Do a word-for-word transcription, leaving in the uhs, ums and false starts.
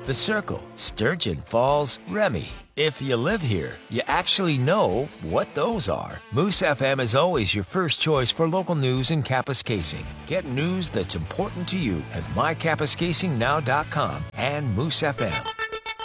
The Circle, Sturgeon Falls, Remy. If you live here, you actually know what those are. Moose F M is always your first choice for local news in Kapuskasing. Get news that's important to you at my kapuskasing now dot com and Moose F M.